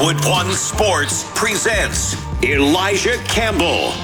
Westwood One Sports presents Elijah Campbell.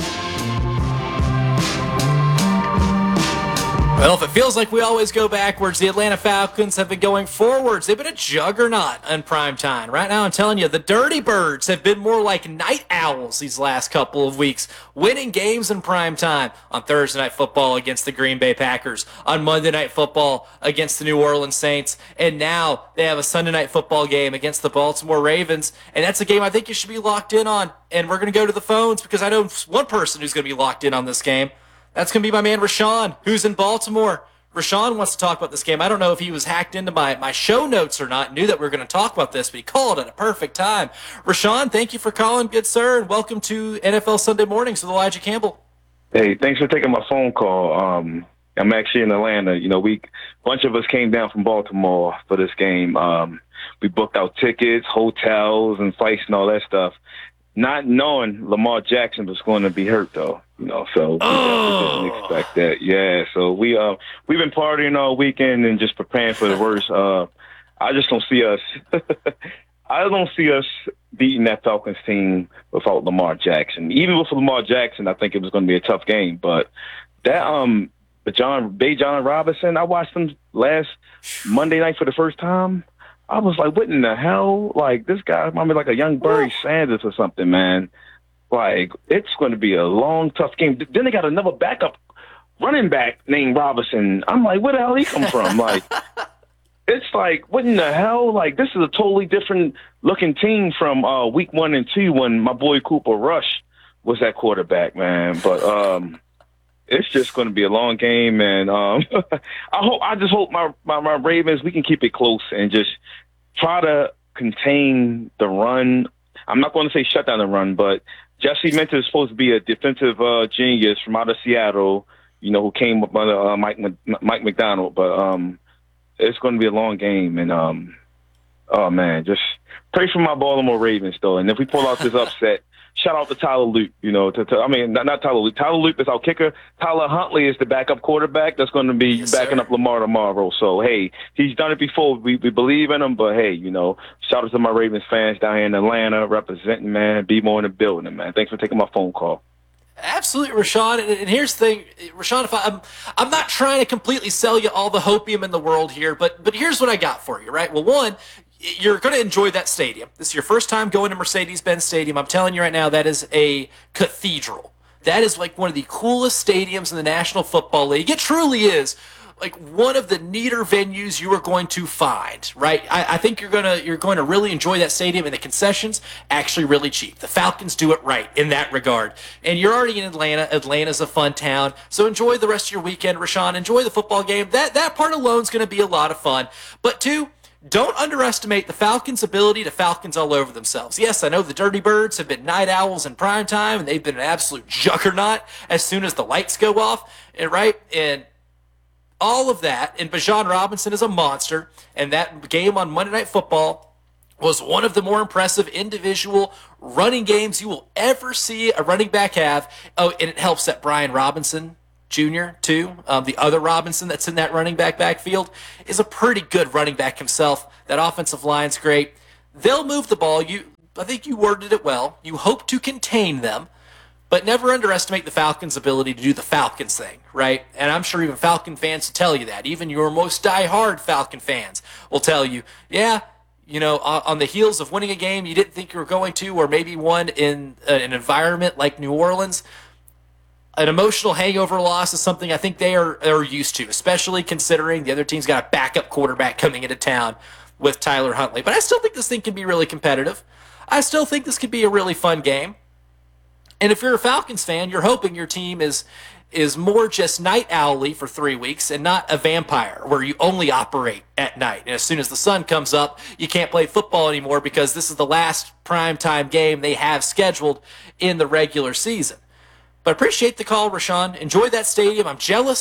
Well, if it feels like we always go backwards, the Atlanta Falcons have been going forwards. They've been a juggernaut in prime time. Right now, I'm telling you, the Dirty Birds have been more like night owls these last couple of weeks, winning games in prime time on Thursday Night Football against the Green Bay Packers, on Monday Night Football against the New Orleans Saints, and now they have a Sunday Night Football game against the Baltimore Ravens, and that's a game I think you should be locked in on. And we're going to go to the phones because I know one person who's going to be locked in on this game. That's going to be my man Rashawn, who's in Baltimore. Rashawn wants to talk about this game. I don't know if he was hacked into my show notes or not, knew that we were going to talk about this, but he called at a perfect time. Rashawn, thank you for calling, good sir, and welcome to NFL Sunday Mornings with Elijah Campbell. Hey, thanks for taking my phone call. I'm actually in Atlanta. You know, a bunch of us came down from Baltimore for this game. We booked our tickets, hotels, and flights and all that stuff, not knowing Lamar Jackson was going to be hurt, though. You know, so we definitely didn't expect that. Yeah, so we've been partying all weekend and just preparing for the worst. I just don't see us. I don't see us beating that Falcons team without Lamar Jackson. Even with Lamar Jackson, I think it was going to be a tough game. But that Bijan Robinson, I watched him last Monday night for the first time. I was like, what in the hell? Like, this guy reminds me like a young Barry Sanders or something, man. Like, it's going to be a long, tough game. Then they got another backup running back named Robinson. I'm like, where the hell he come from? Like, it's like, what in the hell? Like, this is a totally different looking team from week 1 and 2 when my boy Cooper Rush was that quarterback, man. But it's just going to be a long game, and I just hope my Ravens, we can keep it close and just try to contain the run. I'm not going to say shut down the run, but Jesse Minter is supposed to be a defensive genius from out of Seattle, you know, who came up under Mike McDonald. But it's going to be a long game, and oh man, just pray for my Baltimore Ravens though. And if we pull out this upset, shout out to Tyler Loop. You know, not Tyler Loop. Tyler Loop is our kicker. Tyler Huntley is the backup quarterback that's going to be backing up Lamar tomorrow. So, hey, he's done it before. We believe in him. But, hey, you know, shout out to my Ravens fans down here in Atlanta representing, man. Be more in the building, man. Thanks for taking my phone call. Absolutely, Rashawn. And here's the thing, Rashawn, if I'm not trying to completely sell you all the hopium in the world here, but here's what I got for you, right? Well, one, you're going to enjoy that stadium. This is your first time going to Mercedes-Benz Stadium. I'm telling you right now, that is a cathedral. That is like one of the coolest stadiums in the National Football League. It truly is like one of the neater venues you are going to find, right? I think you're going to really enjoy that stadium, and the concessions actually really cheap. The Falcons do it right in that regard. And you're already in Atlanta. Atlanta's a fun town. So enjoy the rest of your weekend, Rashawn. Enjoy the football game. That part alone is going to be a lot of fun. But two, don't underestimate the Falcons' ability to Falcons all over themselves. Yes, I know the Dirty Birds have been night owls in prime time, and they've been an absolute juggernaut as soon as the lights go off, and right? And all of that, and Bijan Robinson is a monster, and that game on Monday Night Football was one of the more impressive individual running games you will ever see a running back have. Oh, and it helps that Brian Robinson Jr., too, the other Robinson that's in that running back backfield, is a pretty good running back himself. That offensive line's great. They'll move the ball. I think you worded it well. You hope to contain them, but never underestimate the Falcons' ability to do the Falcons thing, right? And I'm sure even Falcon fans will tell you that. Even your most diehard Falcon fans will tell you, yeah, you know, on the heels of winning a game you didn't think you were going to, or maybe one in an environment like New Orleans, an emotional hangover loss is something I think they are used to, especially considering the other team's got a backup quarterback coming into town with Tyler Huntley. But I still think this thing can be really competitive. I still think this could be a really fun game. And if you're a Falcons fan, you're hoping your team is more just night owly for 3 weeks and not a vampire where you only operate at night. And as soon as the sun comes up, you can't play football anymore because this is the last primetime game they have scheduled in the regular season. But appreciate the call, Rashawn. Enjoy that stadium. I'm jealous